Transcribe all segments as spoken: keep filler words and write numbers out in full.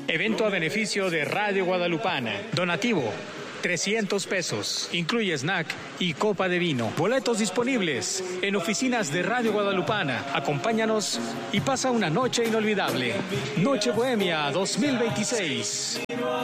Evento a beneficio de Radio Guadalupana. Donativo, trescientos pesos. Incluye snack y copa de vino. Boletos disponibles en oficinas de Radio Guadalupana. Acompáñanos y pasa una noche inolvidable. Noche Bohemia dos mil veintiséis.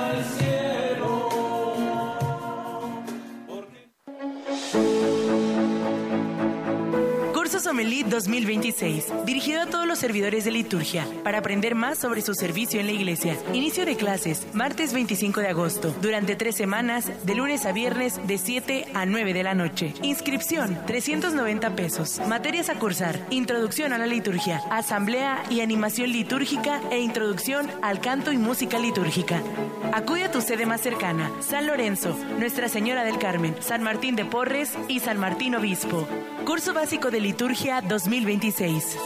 Sommelier dos mil veintiséis, dirigido a todos los servidores de liturgia, para aprender más sobre su servicio en la iglesia. Inicio de clases, martes veinticinco de agosto, durante tres semanas, de lunes a viernes, de siete a nueve de la noche. Inscripción, trescientos noventa pesos. Materias a cursar, introducción a la liturgia, asamblea y animación litúrgica e introducción al canto y música litúrgica. Acude a tu sede más cercana, San Lorenzo, Nuestra Señora del Carmen, San Martín de Porres y San Martín Obispo. Curso básico de liturgia dos mil veintiséis.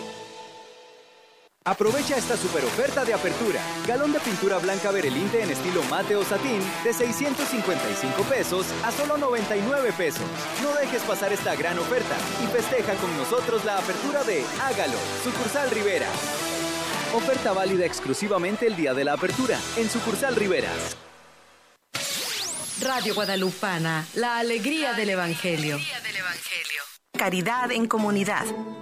Aprovecha esta super oferta de apertura. Galón de pintura blanca Berelinte en estilo mate o satín de seiscientos cincuenta y cinco pesos a solo noventa y nueve pesos. No dejes pasar esta gran oferta y festeja con nosotros la apertura de Hágalo, Sucursal Rivera. Oferta válida exclusivamente el día de la apertura en Sucursal Rivera. Radio Guadalupana, la alegría del Evangelio. Caridad en comunidad.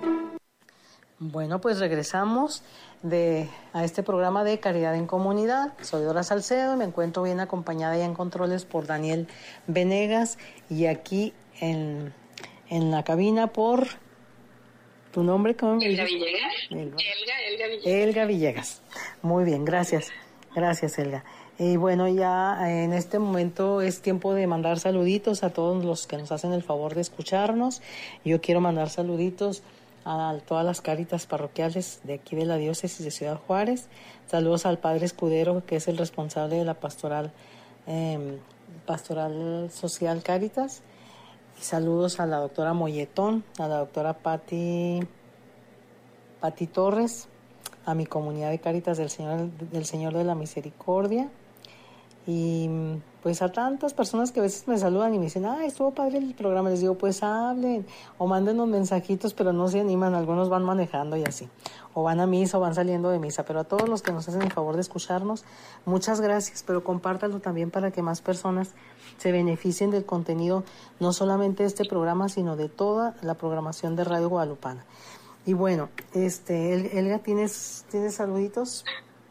Bueno, pues regresamos de, a este programa de Caridad en Comunidad. Soy Dora Salcedo y me encuentro bien acompañada ya en controles por Daniel Venegas y aquí en, en la cabina por... ¿Tu nombre? ¿Cómo me Elga dices? Villegas. Elga. Elga, Elga Villegas. Elga Villegas. Muy bien, gracias. Gracias, Elga. Y bueno, ya en este momento es tiempo de mandar saluditos a todos los que nos hacen el favor de escucharnos. Yo quiero mandar saluditos a todas las Cáritas parroquiales de aquí de la diócesis de Ciudad Juárez. Saludos al Padre Escudero, que es el responsable de la pastoral, eh, pastoral social Cáritas. Y saludos a la doctora Molletón, a la doctora Pati, Pati Torres, a mi comunidad de Cáritas del Señor, del Señor de la Misericordia. Y pues a tantas personas que a veces me saludan y me dicen, ah, estuvo padre el programa. Les digo, pues hablen o manden unos mensajitos, pero no se animan. Algunos van manejando y así, o van a misa o van saliendo de misa. Pero a todos los que nos hacen el favor de escucharnos, muchas gracias, pero compártanlo también para que más personas se beneficien del contenido, no solamente de este programa, sino de toda la programación de Radio Guadalupana. Y bueno, este, Elga, ¿tienes, ¿tienes saluditos?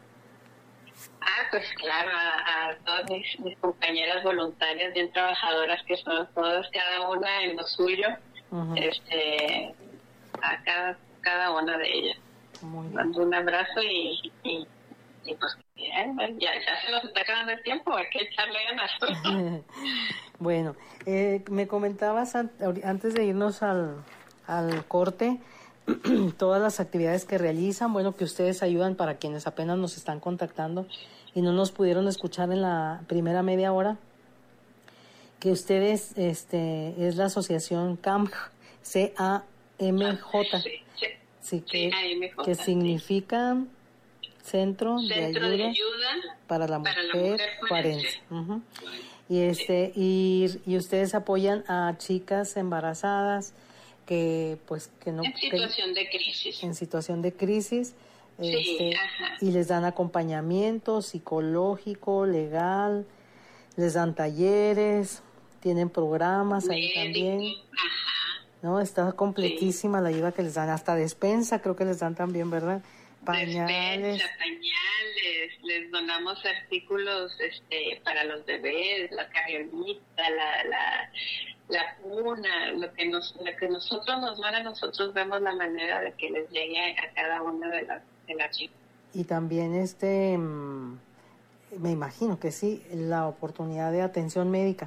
Ah, pues claro, a, a todas mis, mis compañeras voluntarias bien trabajadoras que son todas, cada una en lo suyo, uh-huh. este, a cada, cada una de ellas. Mando un abrazo y, y, y pues bien, ya, ya se nos está acabando el tiempo, hay que echarle ganas. Bueno, eh, me comentabas an- antes de irnos al, al corte, todas las actividades que realizan, bueno, que ustedes ayudan para quienes apenas nos están contactando y no nos pudieron escuchar en la primera media hora, que ustedes, este, es la asociación C A M J, C A M J, sí, sí, sí, que, C A M J, que significa Centro, Centro de, ayuda de Ayuda para la para Mujer, la mujer Juarense. Uh-huh. Y este, y, y ustedes apoyan a chicas embarazadas que pues que no en situación que, de crisis en situación de crisis sí, este, ajá. y les dan acompañamiento psicológico, legal, les dan talleres, tienen programas ahí médico, también, ajá. no, está completísima sí. La ayuda que les dan, hasta despensa creo que les dan también, ¿verdad? Pañales, despensa, pañales, les donamos artículos este para los bebés, la carrionita, la la la cuna, lo que nos lo que nosotros nos van a nosotros vemos la manera de que les llegue a cada una de las de las chicas. Y también este me imagino que sí, la oportunidad de atención médica.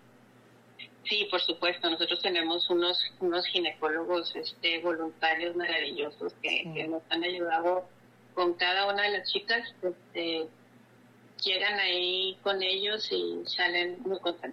Sí, por supuesto, nosotros tenemos unos unos ginecólogos este voluntarios maravillosos que, sí. que nos han ayudado con cada una de las chicas, este, llegan ahí con ellos y salen muy contentos.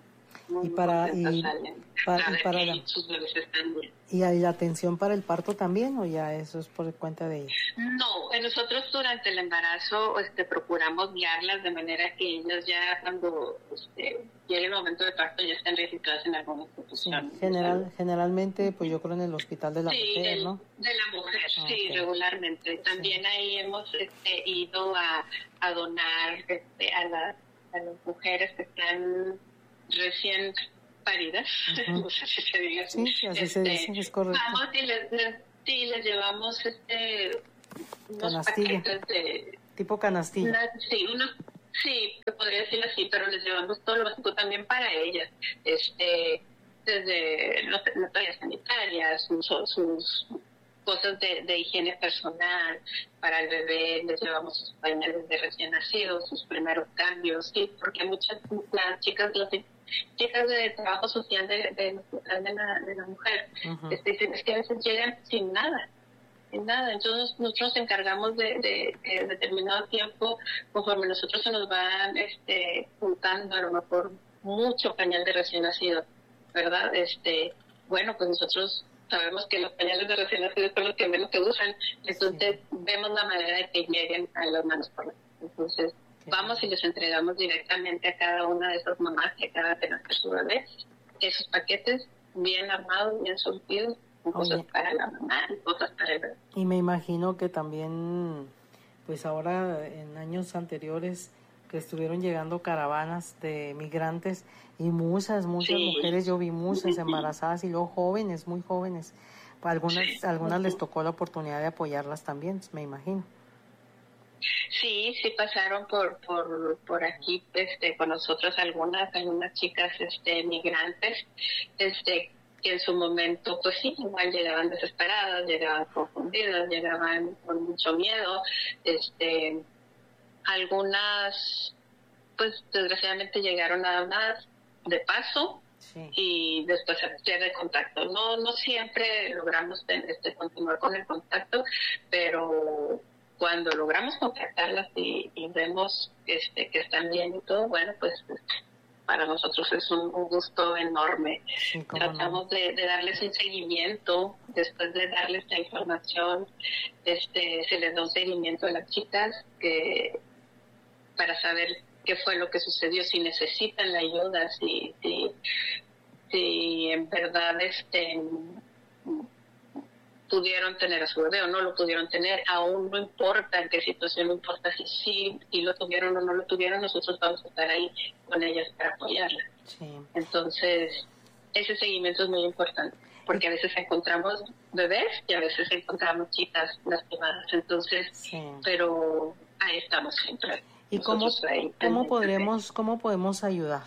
y para y para, y para la, sus bebés están bien. ¿Y hay la atención para el parto también o ya eso es por cuenta de ellas? No, nosotros durante el embarazo este, procuramos guiarlas de manera que ellas ya cuando este, llegue el momento de parto ya estén registradas en alguna institución. Sí, general, generalmente, pues yo creo en el hospital de la sí, mujer, el, ¿no? De la mujer, ah, sí, okay. regularmente. También sí. Ahí hemos este, ido a, a donar este, a, la, a las mujeres que están recién paridas, uh-huh. No sé si se diga así. Sí, así este, se dice, es correcto. Vamos y les, les, sí, les llevamos este, unos canastilla. paquetes de... Tipo canastilla. Una, sí, unos, sí, podría decir así, pero les llevamos todo lo básico también para ellas. Este, desde las toallas sanitarias, sus, sus cosas de, de higiene personal para el bebé, les llevamos sus pañales de recién nacidos, sus primeros cambios, sí, porque muchas las chicas, las chicas de trabajo social de, de, de, la, de la mujer, uh-huh. este, dicen, es que a veces llegan sin nada, sin nada, entonces nosotros nos encargamos de, de, de determinado tiempo, conforme nosotros se nos van este, juntando a lo mejor mucho pañal de recién nacido, ¿verdad? Este, bueno, pues nosotros sabemos que los pañales de recién nacidos son los que menos se usan, entonces sí. Vemos la manera de que lleguen a las manos por entonces sí. Vamos y les entregamos directamente a cada una de esas mamás que acaban de nacer su bebé esos paquetes bien armados, bien surtidos, con Oye. Cosas para la mamá y cosas para el bebé. Y me imagino que también, pues ahora en años anteriores que estuvieron llegando caravanas de migrantes y muchas, muchas sí. mujeres, yo vi muchas embarazadas y luego jóvenes, muy jóvenes. Algunas, sí. algunas les tocó la oportunidad de apoyarlas también, me imagino. Sí, sí pasaron por por por aquí este con nosotros algunas algunas chicas este migrantes este que en su momento pues sí igual llegaban desesperadas, llegaban confundidas, llegaban con mucho miedo, este algunas pues desgraciadamente llegaron nada más de paso sí. Y después se pierde contacto. No no siempre logramos este continuar con el contacto, pero cuando logramos contactarlas y, y vemos este que están bien y todo, bueno, pues para nosotros es un, un gusto enorme. Sí, tratamos no. de, de darles un seguimiento, después de darles la información, este se les da un seguimiento a las chicas que para saber qué fue lo que sucedió, si necesitan la ayuda, si si, si en verdad este pudieron tener a su bebé o no lo pudieron tener, aún no importa en qué situación, no importa si sí, si lo tuvieron o no lo tuvieron, nosotros vamos a estar ahí con ellas para apoyarlas. Sí. Entonces, ese seguimiento es muy importante, porque a veces encontramos bebés y a veces encontramos chicas lastimadas, entonces, sí. Pero ahí estamos siempre. ¿Y cómo, ahí, cómo podremos, cómo podemos ayudar?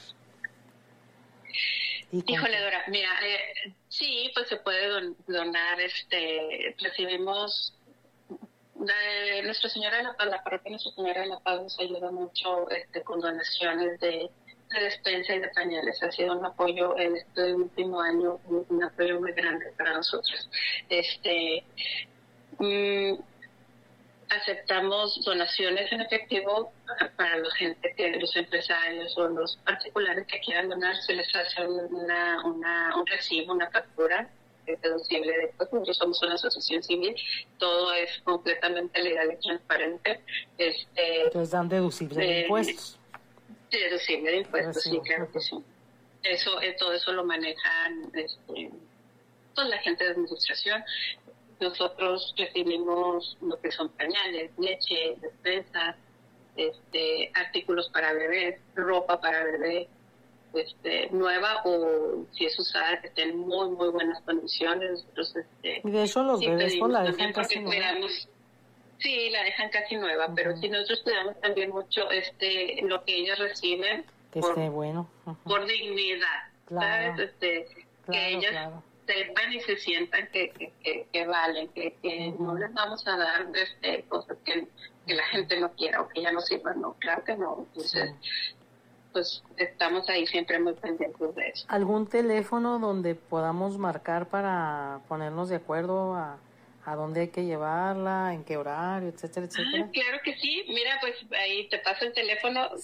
Híjole, Dora, mira, eh, sí, pues se puede don, donar, este, recibimos, de Nuestra Señora de la Paz, la parroquia Nuestra Señora de la Paz nos ayuda mucho este, con donaciones de, de despensa y de pañales. Ha sido un apoyo en este último año, un, un apoyo muy grande para nosotros. Este, mmm, aceptamos donaciones en efectivo para la gente, que los empresarios o los particulares que quieran donar, se les hace una, una, un recibo, una factura deducible de impuestos. Nosotros somos una asociación civil, todo es completamente legal y transparente. Este, Entonces dan deducible de, de impuestos. Deducible de impuestos, recibo. Sí, claro que sí. Eso, eh, todo eso lo manejan este, pues, la gente de administración. Nosotros recibimos lo que son pañales, leche, despensa, este, artículos para bebés, ropa para bebé, este, nueva o si es usada que esté en muy muy buenas condiciones. Entonces, este, y de hecho los sí, bebés pues la dejan casi nueva. Sí, la dejan casi nueva, uh-huh. Pero si nosotros cuidamos también mucho este lo que ellos reciben que por, esté bueno, uh-huh. Por dignidad, claro. ¿Sabes? Este, claro, que ellas claro. sepan y se sientan que, que, que, que valen, que, que uh-huh. No les vamos a dar este, cosas que, que la gente no quiera o que ya no sirvan, no, claro que no. Entonces, sí. Pues estamos ahí siempre muy pendientes de eso. ¿Algún teléfono donde podamos marcar para ponernos de acuerdo a, a dónde hay que llevarla, en qué horario, etcétera, etcétera? Ah, claro que sí, mira, pues ahí te paso el teléfono. Sí.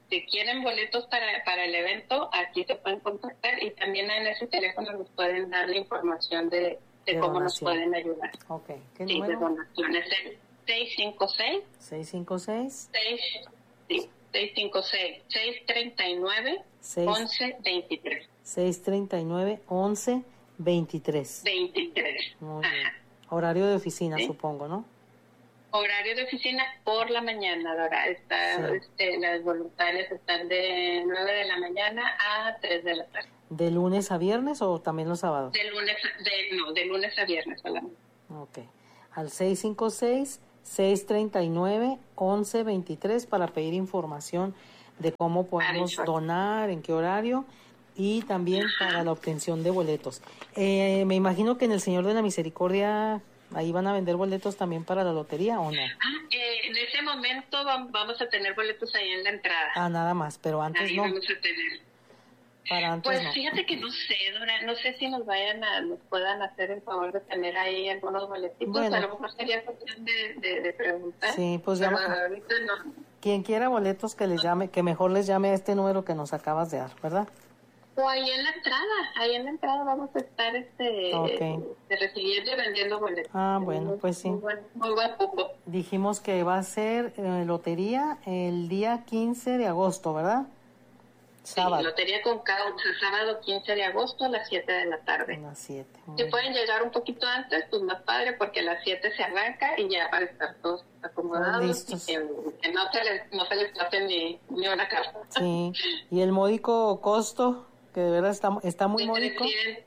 si quieren boletos para, para el evento, aquí se pueden contactar y también en ese teléfono nos pueden dar la información de, de, de cómo donación. Nos pueden ayudar. Ok, ¿qué sí, número? De donación. Es el seis cinco seis. seis cinco seis. Sí, seis cinco seis, seis tres nueve, once veintitrés. seis tres nueve, once veintitrés. veintitrés. Muy bien. Horario de oficina, ¿sí? Supongo, ¿no? Horario de oficina por la mañana, Dora. Está, sí. este, las voluntarias están de nueve de la mañana a tres de la tarde. ¿De lunes a viernes o también los sábados? De lunes a, de, no, de lunes a viernes solamente. Ok. Al seis cinco seis, seis tres nueve, once veintitrés para pedir información de cómo podemos donar, en qué horario y también para la obtención de boletos. Eh, me imagino que en el Señor de la Misericordia ahí van a vender boletos también para la lotería, ¿o no? Ah, eh, en ese momento vamos a tener boletos ahí en la entrada. Ah, nada más, pero antes ahí no. Vamos a tener. Para antes pues no. Fíjate que no sé, Dora, no sé si nos vayan a, nos puedan hacer el favor de tener ahí algunos boletitos. Bueno, a lo mejor sería cuestión de, de, de preguntar. Sí, pues llama. Ahorita no. Quien quiera boletos que les llame, que mejor les llame a este número que nos acabas de dar, ¿verdad? O ahí en la entrada, ahí en la entrada vamos a estar este okay. de recibiendo y vendiendo boletos. Ah, bueno, pues sí. Muy buen, muy buen poco. Dijimos que va a ser eh, lotería el día quince de agosto, ¿verdad? Sábado. Sí, lotería con causa, sábado quince de agosto a las siete de la tarde. A las siete. Si pueden llegar un poquito antes, pues más padre, porque a las siete se arranca y ya van a estar todos acomodados y que, que no se les, no se les pase ni, ni una carta. Sí, y el módico costo, que de verdad está, está muy módico.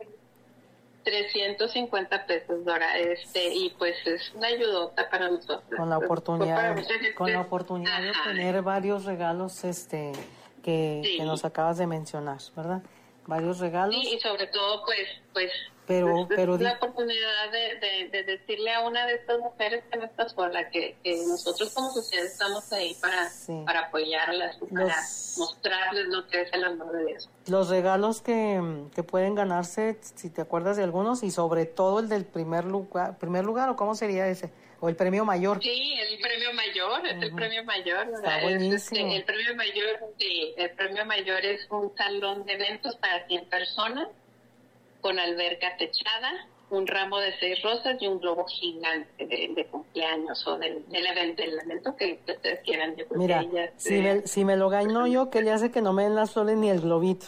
trescientos cincuenta pesos, Dora, este, y pues es una ayudota para nosotros. Con la oportunidad, pues, con la oportunidad de obtener varios regalos, este... Que, sí. que nos acabas de mencionar, ¿verdad? Varios regalos. Sí, y sobre todo, pues, pues, pero, pues, pero es la oportunidad de, de, de decirle a una de estas mujeres que no está sola, que, que nosotros como sociedad estamos ahí para, sí. para apoyarlas, los, para mostrarles lo que es el amor de Dios. Los regalos que, que pueden ganarse, si te acuerdas de algunos, y sobre todo el del primer lugar, primer lugar, ¿o cómo sería ese? O el premio mayor. Sí, el premio mayor, es uh-huh. el premio mayor. Está buenísimo. Es, este, el premio mayor, sí, el premio mayor es un salón de eventos para cien personas, con alberca techada, un ramo de seis rosas y un globo gigante de, de cumpleaños o del, del, evento, del evento que ustedes quieran. Yo Mira, ellas, si, eh, me, si me lo gano yo, ¿qué le hace que no me den las flores ni el globito?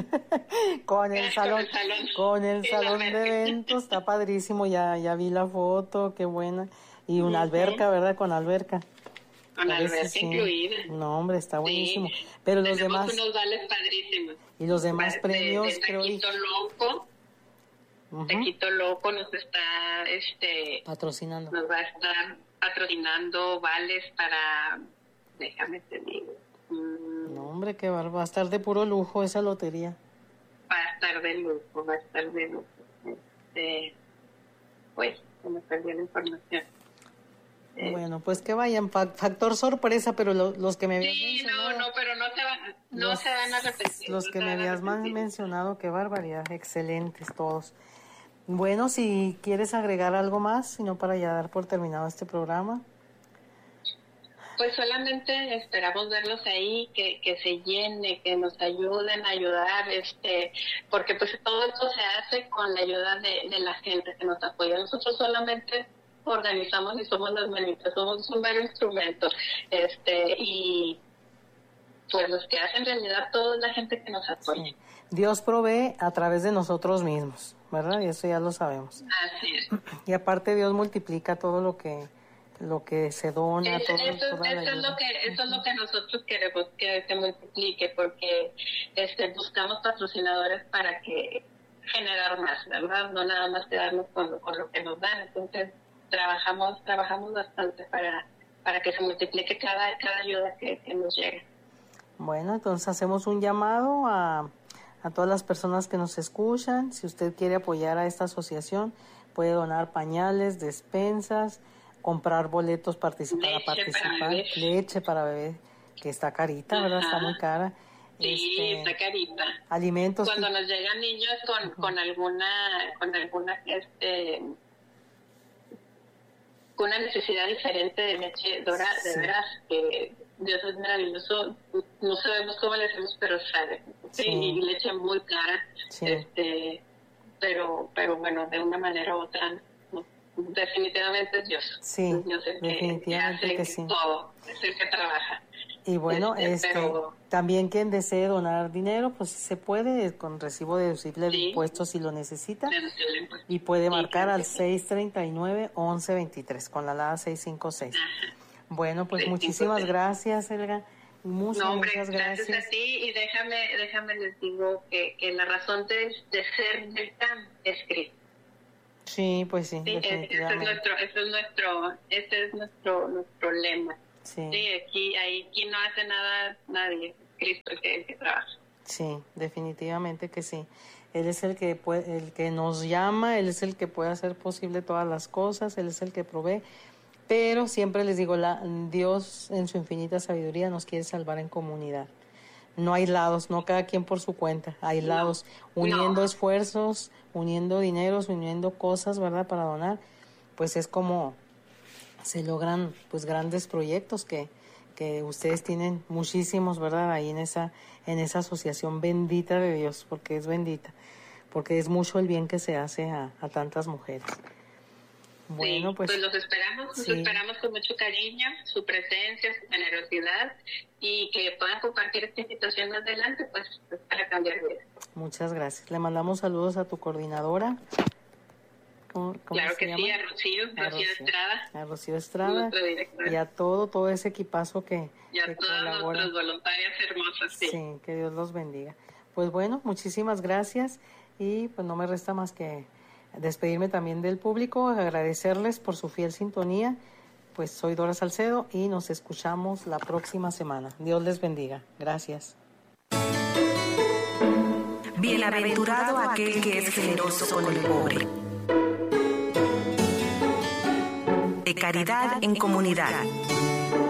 con el salón, con el salón, con el salón de eventos, está padrísimo, ya, ya vi la foto, qué buena. Y una uh-huh. alberca, ¿verdad? Con alberca. Con alberca sí. incluida. No, hombre, está buenísimo. Sí. Pero los Tenemos demás... unos vales padrísimos. Y los demás de, premios, de, de creo... Taquito Loco. Uh-huh. Taquito Loco nos está... este patrocinando. Nos va a estar patrocinando vales para... Déjame te digo. Mm, no, hombre, que va, va a estar de puro lujo esa lotería. Va a estar de lujo, va a estar de lujo. Este, pues, se me perdió la información. Bueno, pues que vayan, factor sorpresa, pero lo, los que me habías sí, mencionado... Sí, no, no, pero no se van, no los, se van a repetir. Los no que me habías mencionado, qué barbaridad, excelentes todos. Bueno, si quieres agregar algo más, sino para ya dar por terminado este programa. Pues solamente esperamos verlos ahí, que, que se llene, que nos ayuden a ayudar, este, porque pues todo esto se hace con la ayuda de, de la gente que nos apoya. Nosotros solamente organizamos y somos las manitas, somos un mero instrumento, este, y pues los que hacen realidad todo es la gente que nos apoya. Sí. Dios provee a través de nosotros mismos, ¿verdad? Y eso ya lo sabemos. Así es. Y aparte Dios multiplica todo lo que lo que se dona, es, todo, eso, eso es lo que eso es lo que nosotros queremos que se multiplique, porque este buscamos patrocinadores para que generar más, ¿verdad? No nada más quedarnos con, con lo que nos dan. Entonces trabajamos trabajamos bastante para para que se multiplique cada cada ayuda que, que nos llegue. Bueno, entonces hacemos un llamado a a todas las personas que nos escuchan. Si usted quiere apoyar a esta asociación, puede donar pañales, despensas, comprar boletos, participar leche a participar, para leche para bebé, que está carita, ¿verdad? Ajá. Está muy cara. Sí, este, está carita. Alimentos. Cuando que... nos llegan niños con, uh-huh. con alguna, con alguna, este, con una necesidad diferente de leche, Dora, sí. de veras, que Dios es maravilloso, no sabemos cómo le hacemos, pero sale. Sí, sí. Y leche muy clara, sí. este, pero, pero bueno, de una manera u otra, no, definitivamente es Dios. Sí, Dios es definitivamente que, que, hace que sí. todo, es el que trabaja. Y bueno, este, este, pero, también quien desee donar dinero, pues se puede, con recibo deducible de sí, impuestos si lo necesita, impuestos. Y puede marcar sí, al sí. seis treinta y nueve, once veintitrés con la alada seis cinco seis. Ajá. Bueno, pues seis cinco seis. Muchísimas gracias, Elga. Muchas, no, hombre, muchas gracias. gracias a ti, y déjame, déjame les digo que, que la razón de, de ser del C A M es Cristo. Sí, pues sí, sí definitivamente. Ese es nuestro, ese es nuestro, ese es nuestro, nuestro lema. Sí. sí, aquí, ahí, aquí no hace nada nadie, Cristo es el que trabaja. Sí, definitivamente que sí. Él es el que puede, el que nos llama, Él es el que puede hacer posible todas las cosas, Él es el que provee. Pero siempre les digo, la, Dios en su infinita sabiduría nos quiere salvar en comunidad. No aislados, no cada quien por su cuenta, aislados, no, uniendo no. esfuerzos, uniendo dineros, uniendo cosas, ¿verdad? Para donar, pues es como se logran pues grandes proyectos que, que ustedes tienen muchísimos, ¿verdad? Ahí en esa, en esa asociación bendita de Dios, porque es bendita, porque es mucho el bien que se hace a, a tantas mujeres. Bueno, sí, pues, pues los esperamos, sí. los esperamos con mucho cariño, su presencia, su generosidad, y que puedan compartir esta invitación más adelante, pues, pues para cambiar vidas. Muchas gracias. Le mandamos saludos a tu coordinadora. ¿Cómo, cómo claro se que llama? sí, a Rocío, a Rocío, Rocío Estrada. A Rocío Estrada y a todo, todo ese equipazo que Y a que todas colabora. nuestras voluntarias hermosas, sí. Sí, que Dios los bendiga. Pues bueno, muchísimas gracias, y pues no me resta más que despedirme también del público, agradecerles por su fiel sintonía. Pues soy Dora Salcedo y nos escuchamos la próxima semana. Dios les bendiga. Gracias. Bienaventurado aquel que es generoso con el pobre. De caridad en comunidad.